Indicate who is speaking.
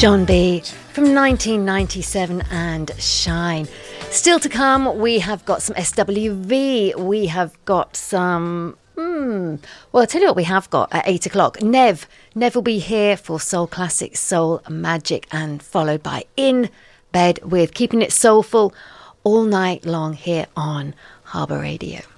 Speaker 1: John B. from 1997 and Shine. Still to come, we have got some SWV. We have got some... well, I'll tell you what we have got at 8 o'clock. Nev will be here for Soul Classics, Soul Magic, and followed by In Bed with Keeping It Soulful all night long here on Harbour Radio.